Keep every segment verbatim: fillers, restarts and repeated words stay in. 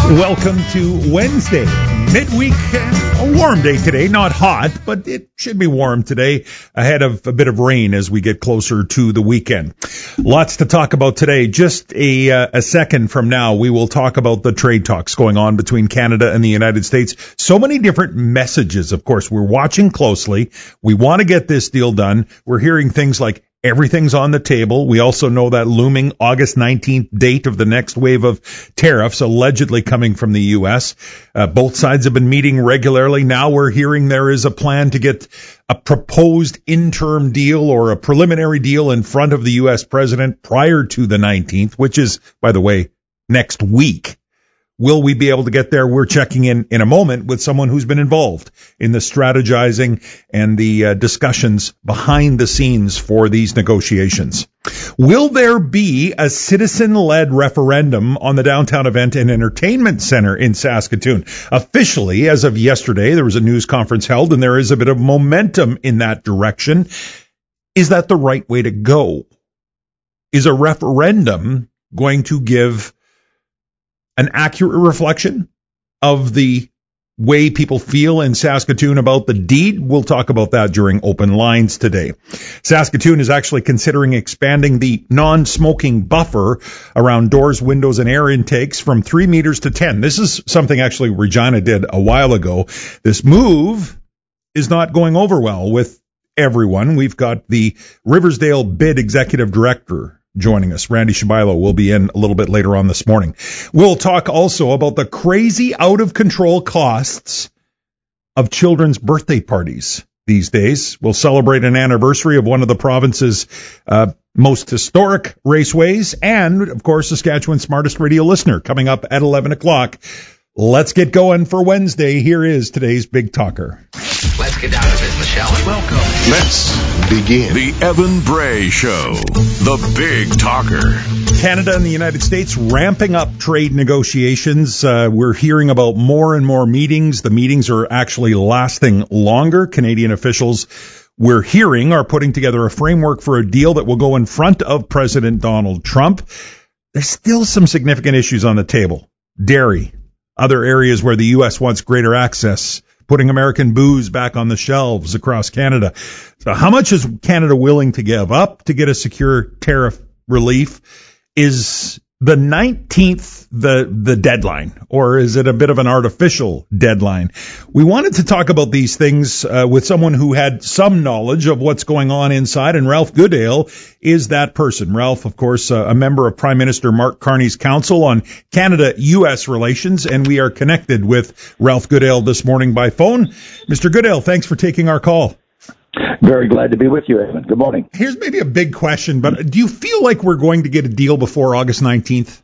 Welcome to Wednesday, midweek, a warm day today, not hot, but it should be warm today ahead of a bit of rain as we get closer to the weekend. Lots to talk about today. Just a, uh, a second from now, we will talk about the trade talks going on between Canada and the United States. So many different messages, of course. We're watching closely. We want to get this deal done. We're hearing things like everything's on the table. We also know that looming August nineteenth date of the next wave of tariffs allegedly coming from the U S. Uh, both sides have been meeting regularly. Now we're hearing there is a plan to get a proposed interim deal or a preliminary deal in front of the U S president prior to the nineteenth, which is, by the way, next week. Will we be able to get there? We're checking in in a moment with someone who's been involved in the strategizing and the uh, discussions behind the scenes for these negotiations. Will there be a citizen-led referendum on the downtown event and entertainment center in Saskatoon? Officially, as of yesterday, there was a news conference held, and there is a bit of momentum in that direction. Is that the right way to go? Is a referendum going to give an accurate reflection of the way people feel in Saskatoon about the deed? We'll talk about that during Open Lines today. Saskatoon is actually considering expanding the non-smoking buffer around doors, windows, and air intakes from three meters to ten. This is something actually Regina did a while ago. This move is not going over well with everyone. We've got the Riversdale B I D executive director joining us. Randy Shabilo will be in a little bit later on this morning. We'll talk also about the crazy out-of-control costs of children's birthday parties these days. We'll celebrate an anniversary of one of the province's uh, most historic raceways and, of course, Saskatchewan's smartest radio listener coming up at eleven o'clock. Let's get going for Wednesday. Here is today's Big Talker. Let's get down to business, shall we? Welcome. Let's begin. The Evan Bray Show, the Big Talker. Canada and the United States ramping up trade negotiations. Uh, we're hearing about more and more meetings. The meetings are actually lasting longer. Canadian officials, we're hearing, are putting together a framework for a deal that will go in front of President Donald Trump. There's still some significant issues on the table. Dairy, other areas where the U S wants greater access, putting American booze back on the shelves across Canada. So how much is Canada willing to give up to get a secure tariff relief? Is the nineteenth the the deadline, or is it a bit of an artificial deadline? We wanted to talk about these things uh, with someone who had some knowledge of what's going on inside, and Ralph Goodale is that person. Ralph, of course, uh, a member of Prime Minister Mark Carney's Council on Canada-U S Relations, and we are connected with Ralph Goodale this morning by phone. Mister Goodale, thanks for taking our call. Very glad to be with you, Evan. Good morning. Here's maybe a big question, but do you feel like we're going to get a deal before August nineteenth?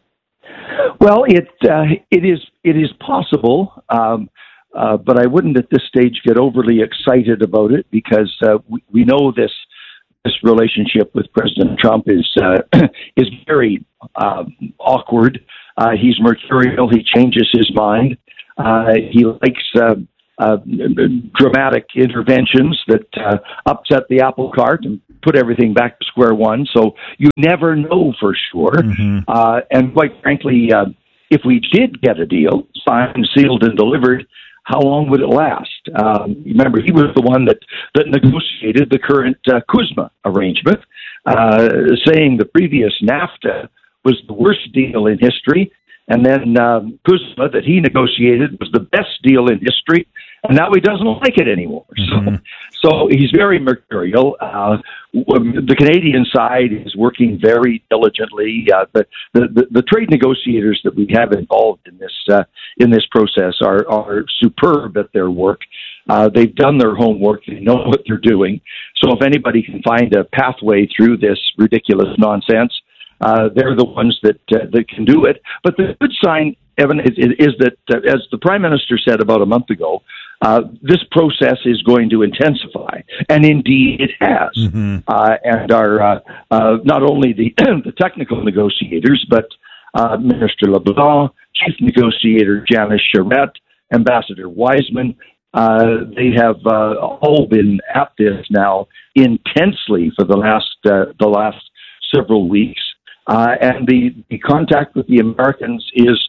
Well, it uh, it is it is possible, um, uh, but I wouldn't at this stage get overly excited about it because uh, we, we know this this relationship with President Trump is uh, is very um, awkward. Uh, he's mercurial. He changes his mind. Uh, he likes Uh, Uh, dramatic interventions that uh, upset the apple cart and put everything back to square one. So you never know for sure. Mm-hmm. Uh, and quite frankly, uh, if we did get a deal signed, sealed, and delivered, how long would it last? Um, remember, he was the one that, that negotiated the current uh, CUSMA arrangement, uh, saying the previous NAFTA was the worst deal in history. And then um, CUSMA that he negotiated was the best deal in history, and now he doesn't like it anymore. Mm-hmm. So, so he's very mercurial. Uh, the Canadian side is working very diligently. Uh, the, the the trade negotiators that we have involved in this uh, in this process are are superb at their work. Uh, they've done their homework. They know what they're doing. So if anybody can find a pathway through this ridiculous nonsense, Uh, they're the ones that uh, that can do it. But the good sign, Evan, is, is that, uh, as the Prime Minister said about a month ago, uh, this process is going to intensify, and indeed it has. Mm-hmm. Uh, and our uh, uh, not only the the technical negotiators, but uh, Minister LeBlanc, Chief Negotiator Janice Charette, Ambassador Wiseman, uh, they have uh, all been at this now intensely for the last uh, the last several weeks. Uh, and the, the contact with the Americans is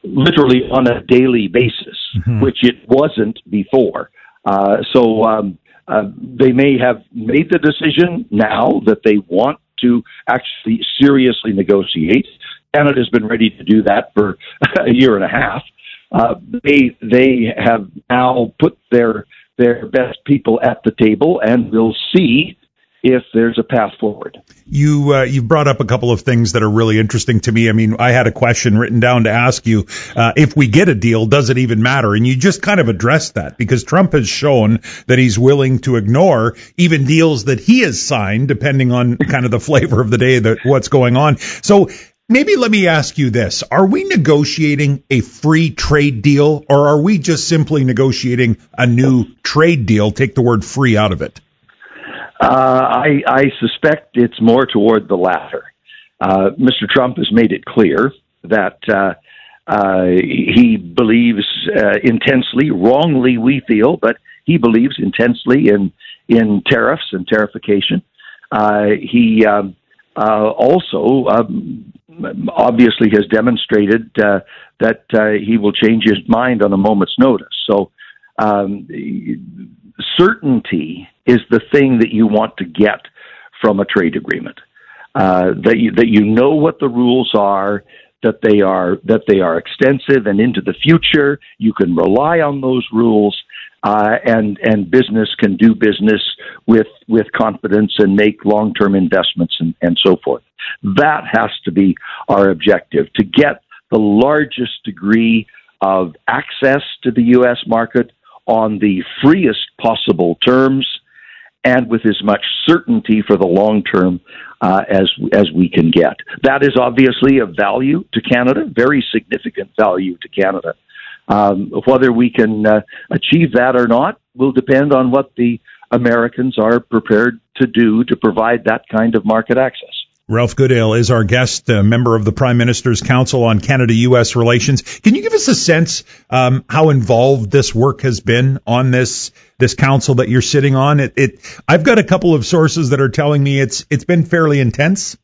literally on a daily basis, mm-hmm. which it wasn't before. Uh, so um, uh, they may have made the decision now that they want to actually seriously negotiate. Canada's been ready to do that for a year and a half. Uh, they they have now put their their best people at the table, and we'll see if there's a path forward. You uh, you brought up a couple of things that are really interesting to me. I mean, I had a question written down to ask you, uh, if we get a deal, does it even matter? And you just kind of addressed that, because Trump has shown that he's willing to ignore even deals that he has signed, depending on kind of the flavor of the day, that what's going on. So maybe let me ask you this. Are we negotiating a free trade deal, or are we just simply negotiating a new trade deal? Take the word free out of it. Uh, I, I suspect it's more toward the latter. Uh, Mister Trump has made it clear that uh, uh, he believes uh, intensely, wrongly we feel, but he believes intensely in in tariffs and tarification. Uh, he um, uh, also um, obviously has demonstrated uh, that uh, he will change his mind on a moment's notice. So um, certainty is the thing that you want to get from a trade agreement. Uh, that you that you know what the rules are, that they are that they are extensive and into the future. You can rely on those rules, uh, and and business can do business with with confidence and make long term investments and, and so forth. That has to be our objective, to get the largest degree of access to the U S market on the freest possible terms, and with as much certainty for the long term uh, as as we can get. That is obviously of value to Canada, very significant value to Canada. Um, whether we can uh, achieve that or not will depend on what the Americans are prepared to do to provide that kind of market access. Ralph Goodale is our guest, a member of the Prime Minister's Council on Canada-U S Relations. Can you give us a sense um, how involved this work has been on this this council that you're sitting on? It, it I've got a couple of sources that are telling me it's it's been fairly intense.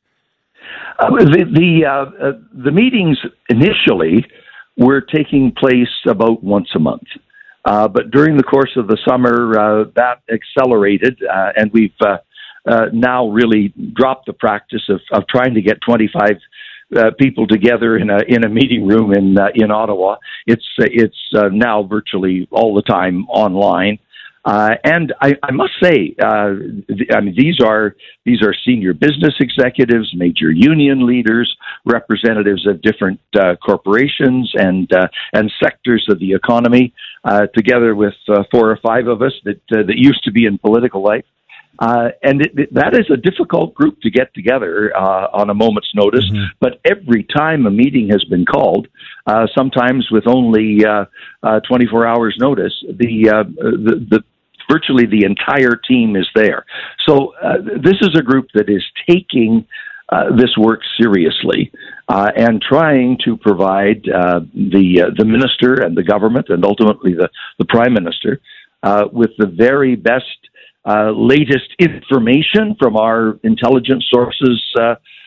Uh, the the, uh, uh, the meetings initially were taking place about once a month, uh, but during the course of the summer, uh, that accelerated, uh, and we've uh, Uh, now really dropped the practice of, of trying to get twenty-five uh, people together in a in a meeting room in uh, in Ottawa. It's uh, it's uh, now virtually all the time online, uh, and I, I must say, uh, th- I mean these are these are senior business executives, major union leaders, representatives of different uh, corporations and uh, and sectors of the economy, uh, together with uh, four or five of us that uh, that used to be in political life. Uh, and it, it, that is a difficult group to get together uh, on a moment's notice. Mm-hmm. But every time a meeting has been called, uh, sometimes with only uh, uh, twenty-four hours notice, the, uh, the, the virtually the entire team is there. So uh, this is a group that is taking uh, this work seriously uh, and trying to provide uh, the uh, the minister and the government and ultimately the, the prime minister uh, with the very best Uh, latest information from our intelligence sources uh,